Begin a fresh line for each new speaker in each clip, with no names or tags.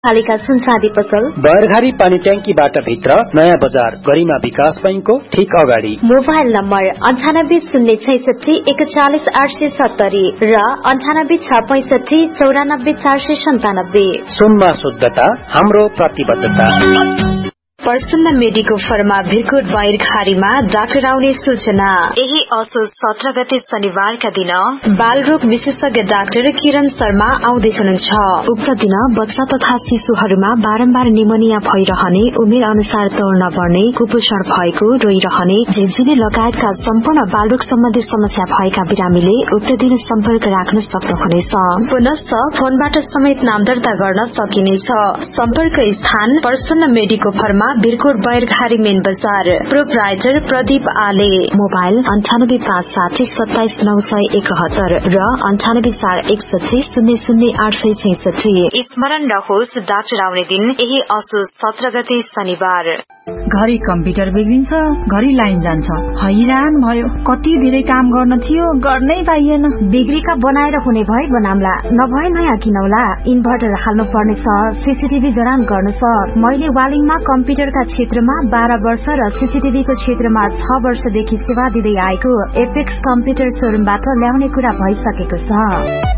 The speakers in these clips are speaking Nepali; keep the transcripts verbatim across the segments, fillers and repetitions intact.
पालिका सुनचाँदी पसल
बरघारी पानी ट्याङ्कीबाट भित्र नयाँ बजार गरिमा विकास बैंकको ठीक अगाडि।
मोबाइल नम्बर अन्ठानब्बे शून्य छैसठी एकचालिस आठ सय सत्तरी र अन्ठानब्बे छ पैसठी चौरानब्बे चार सय सन्तानब्बे।
सुनमा शुद्धता हाम्रो प्रतिबद्धता।
प्रसन्न मेडिको फर्मा भिरकोट बाहिरखारीमा डाक्टर आउने सूचना। यही असोज सत्र गते शनिबारका दिन बाल रोग विशेषज्ञ डाक्टर किरण शर्मा आउँदै हुनुहुन्छ। उक्त दिन बच्चा तथा शिशुहरूमा बारम्बार निमोनिया भइरहने, उमेर अनुसार तौल नबढ्ने, कुपोषण भएको, रोइरहने, झिझिने लगायतका सम्पूर्ण बाल रोग सम्बन्धी समस्या भएका बिरामीले उक्त दिन सम्पर्क राख्न सक्नुहुनेछ। पुनश्च फोनबाट समेत नाम दर्ता गर्न सकिनेछ। सम्पर्क स्थान प्रसन्न मेडिको फर्मा भिरकोट बाहिरखारी मेन बजार। प्रोपराइटर प्रदीप आले। मोबाइल अन्ठानब्बे पाँच साठी सत्ताइस नौ सय एकहत्तर र अन्ठानब्बे चार एकसठी शून्य शून्य आठ सय छैसठी। स्मरण रहोस् डाक्टर आउने दिन यही असोज सत्र गते शनिबार।
घरि कम्प्युटर बिग्रिन्छ, घरि लाइन जान्छ, हैरान भयो। कति धेरै काम गर्न थियो, गर्नै पाइएन।
बिग्रीका बनाएर हुने भए बनाम्ला, नभए नयाँ किनौला। इन्भर्टर हाल्नु पर्नेछ, सीसीटीभी जडान गर्नु छ। मैले वालिङमा कम्प्युटरका क्षेत्रमा बाह्र वर्ष र सीसीटीभीको क्षेत्रमा छ वर्षदेखि सेवा दिँदै आएको एपेक्स कम्प्युटर सोरुमबाट ल्याउने कुरा भइसकेको छ।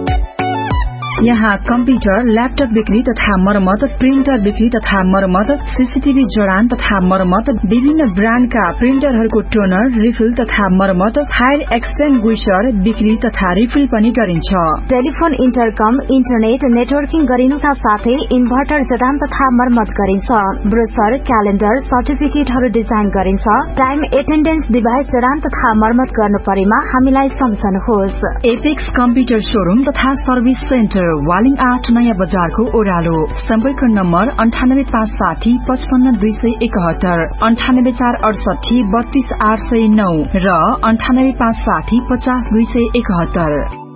यहाँ कम्प्युटर, ल्यापटप बिक्री तथा मरम्मत, प्रिन्टर बिक्री तथा मरम्मत, सीसीटीभी जडान तथा मरम्मत, विभिन्न ब्रान्डका प्रिन्टरहरूको टोनर, रिफिल तथा मरम्मत, फायर एक्सटिङ्ग्विशर बिक्री तथा रिफिल पनि गरिन्छ।
टेलिफोन, इन्टरकम, इन्टरनेट नेटवर्किङ गरिनुका साथै इन्भर्टर जडान तथा मरम्मत गरिन्छ। ब्रोसर, क्यालेण्डर, सर्टिफिकेटहरू डिजाइन गरिन्छ। टाइम एटेन्डेन्स डिभाइस जडान तथा मरम्मत गर्नु परेमा हामीलाई सम्झनुहोस्।
एपेक्स कम्प्युटर शोरूम तथा सर्भिस सेन्टर, वालिङ आठ नयाँ बजारको ओह्रालो। सम्पर्क नम्बर अन्ठानब्बे पाँच साठी पचपन्न दुई सय एकहत्तर, अन्ठानब्बे चार अडसठी बत्तीस आठ सय नौ र अन्ठानब्बे पाँच साठी पचास दुई सय एकहत्तर।